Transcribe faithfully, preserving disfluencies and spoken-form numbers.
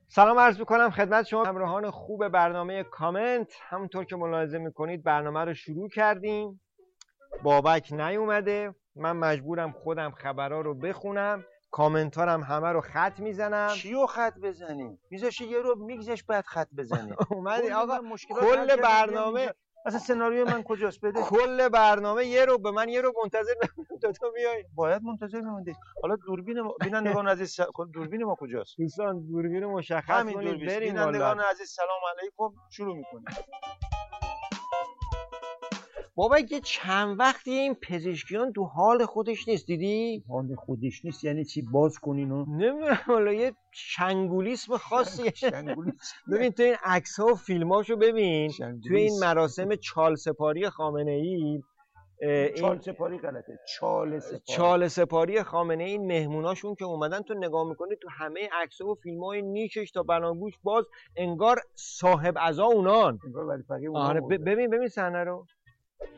سلام عرض میکنم خدمت شما همراهان خوب برنامه کامنت. همونطور که ملاحظه میکنید برنامه رو شروع کردیم. بابک نیومده، من مجبورم خودم خبرها رو بخونم، کامنتارم همه رو خط میزنم. چیو خط بزنیم؟ میذاشی یه رو میگذاش بعد خط بزنیم. اومدی آقا مشکلات کل برنامه اصلا سناریو من کجاست؟ بده کل برنامه یه رو به من یه رو منتظر بمونید تا بیای. باید منتظر بمونید. حالا دوربین ما... بینندگان عزیز س... دوربین ما کجاست؟ دوستان دوربین رو مشخص همین کنید دوربین. بریم. بینندگان عزیز سلام علیکم، شروع میکنیم. بابا یه چند وقتی این پزشکیان تو حال خودش نیست، دیدی؟ حال خودش نیست یعنی چی؟ باز کنین و نمیدونم والا یه چنگولیسم خاصیه. شنگولیسم. ببین تو این عکس ها و فیلماشو ببین، شنگولیسم. تو این مراسم چال سپاری خامنه ای چال سپاری غلطه، چال سپاری چال سپاری خامنه ای، مهموناشون که اومدن تو نگاه میکنی تو همه عکس و فیلم های نیکش تا بناگوش باز انگار صاحب عزا اونان. انگار ولی فقیه اونان. آره ببین ببین صحنه رو.